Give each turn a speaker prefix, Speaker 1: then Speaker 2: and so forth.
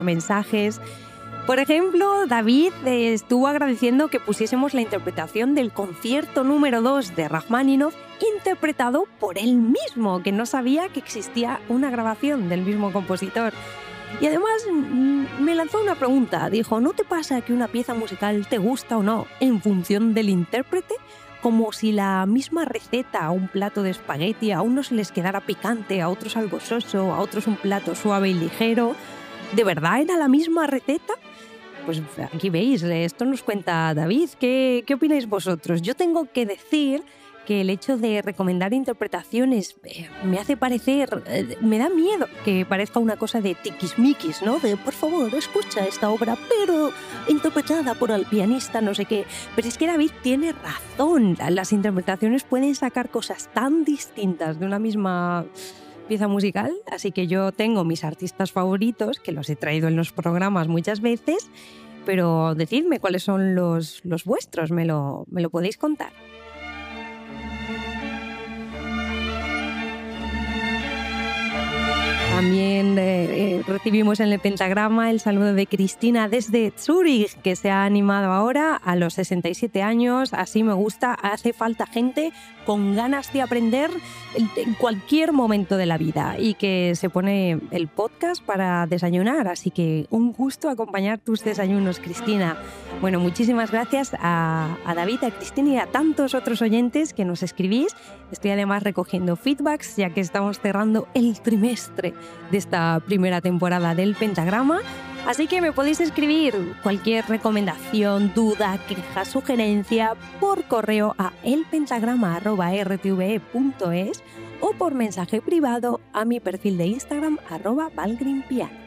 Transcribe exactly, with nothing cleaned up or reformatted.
Speaker 1: mensajes. Por ejemplo, David eh, estuvo agradeciendo que pusiésemos la interpretación del concierto número dos de Rachmaninoff interpretado por él mismo, que no sabía que existía una grabación del mismo compositor. Y además mm, me lanzó una pregunta. Dijo, ¿no te pasa que una pieza musical te gusta o no en función del intérprete? Como si la misma receta a un plato de espagueti a unos les quedara picante, a otros algo soso, a otros un plato suave y ligero. ¿De verdad era la misma receta? Pues aquí veis, esto nos cuenta David. ¿Qué, qué opináis vosotros? Yo tengo que decir que el hecho de recomendar interpretaciones eh, me hace parecer, eh, me da miedo que parezca una cosa de tiquismiquis, ¿no? De, por favor, escucha esta obra, pero interpretada por el pianista no sé qué. Pero es que David tiene razón. Las interpretaciones pueden sacar cosas tan distintas de una misma pieza musical, así que yo tengo mis artistas favoritos, que los he traído en los programas muchas veces, pero decidme cuáles son los, los vuestros, me lo, me lo podéis contar. También eh, eh, recibimos en el pentagrama el saludo de Cristina desde Zúrich, que se ha animado ahora a los sesenta y siete años. Así me gusta, hace falta gente con ganas de aprender en cualquier momento de la vida y que se pone el podcast para desayunar. Así que un gusto acompañar tus desayunos, Cristina. Bueno, muchísimas gracias a, a David, a Cristina y a tantos otros oyentes que nos escribís. Estoy además recogiendo feedbacks, ya que estamos cerrando el trimestre de esta primera temporada del Pentagrama. Así que me podéis escribir cualquier recomendación, duda, queja, sugerencia por correo a elpentagrama arroba r t v e punto es o por mensaje privado a mi perfil de Instagram arroba valgrimpiano.